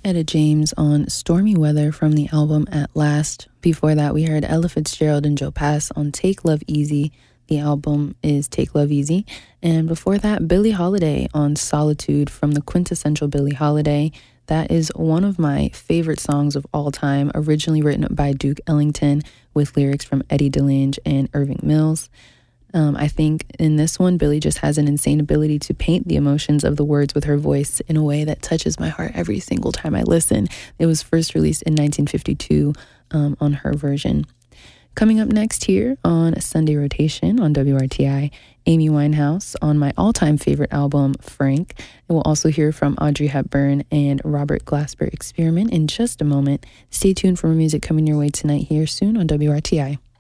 Etta James on Stormy Weather from the album At Last. Before that, we heard Ella Fitzgerald and Joe Pass on Take Love Easy. The album is Take Love Easy. And before that, Billie Holiday on Solitude from the quintessential Billie Holiday. That is one of my favorite songs of all time, originally written by Duke Ellington with lyrics from Eddie DeLange and Irving Mills. I think in this one, Billie just has an insane ability to paint the emotions of the words with her voice in a way that touches my heart every single time I listen. It was first released in 1952 on her version. Coming up next here on Sunday Rotation on WRTI, Amy Winehouse on my all-time favorite album, Frank. And we'll also hear from Audrey Hepburn and Robert Glasper Experiment in just a moment. Stay tuned for more music coming your way tonight here soon on WRTI.